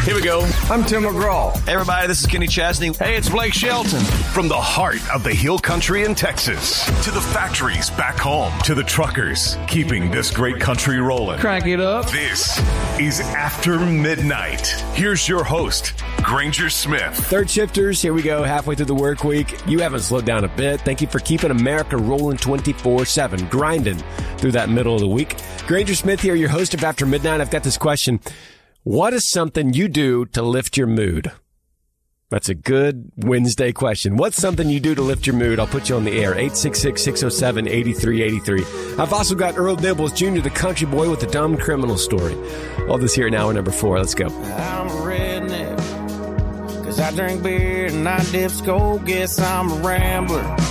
Here we go. I'm Tim McGraw. Hey, everybody, this is Kenny Chesney. Hey, it's Blake Shelton. From the heart of the Hill Country in Texas to the factories back home to the truckers keeping this great country rolling. Crank it up. This is After Midnight. Here's your host, Granger Smith. Third shifters, here we go, halfway through the work week. You haven't slowed down a bit. Thank you for keeping America rolling 24/7, grinding through that middle of the week. Granger Smith here, your host of After Midnight. I've got this question. What is something you do to lift your mood? That's a good Wednesday question. What's something you do to lift your mood? I'll put you on the air. 866-607-8383. I've also got Earl Dibbles Jr., the country boy with the dumb criminal story. All this here in hour number 4. Let's go. I'm a redneck, 'cause I drink beer and I dip skull. Guess I'm a rambler.